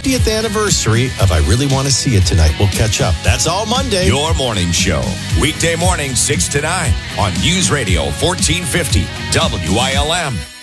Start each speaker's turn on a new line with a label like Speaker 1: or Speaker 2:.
Speaker 1: 50th anniversary of I Really Want to See It Tonight. We'll catch up. That's all Monday.
Speaker 2: Your morning show. Weekday morning, 6 to 9 on News Radio 1450 WILM.